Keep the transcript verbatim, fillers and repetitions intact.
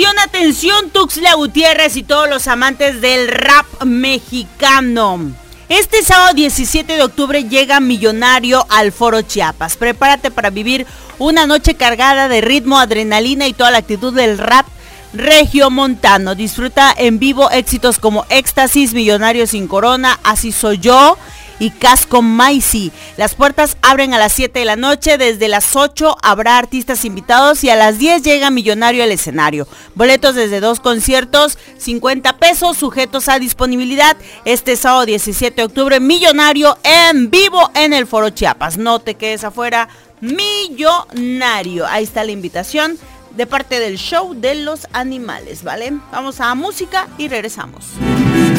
Atención, atención, Tuxtla Gutiérrez y todos los amantes del rap mexicano. Este sábado diecisiete de octubre llega Millonario al Foro Chiapas. Prepárate para vivir una noche cargada de ritmo, adrenalina y toda la actitud del rap regiomontano. Disfruta en vivo éxitos como Éxtasis, Millonario sin Corona, Así Soy Yo y Casco Maisi. Las puertas abren a las siete de la noche, desde las ocho habrá artistas invitados y a las diez llega Millonario al escenario. Boletos desde dos conciertos, cincuenta pesos, sujetos a disponibilidad. Este sábado diecisiete de octubre, Millonario en vivo en el Foro Chiapas. No te quedes afuera, Millonario. Ahí está la invitación de parte del show de los animales, ¿vale? Vamos a música y regresamos.